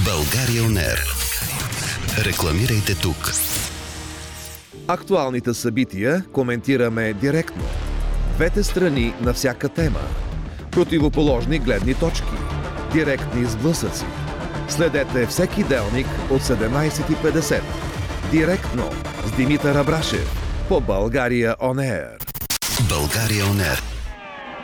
България On Air. Рекламирайте тук. Актуалните събития коментираме директно. Двете страни на всяка тема. Противоположни гледни точки. Директни сблъсъци. Следете всеки делник от 17:50. Директно с Димитър Абрашев по България On Air. България On Air.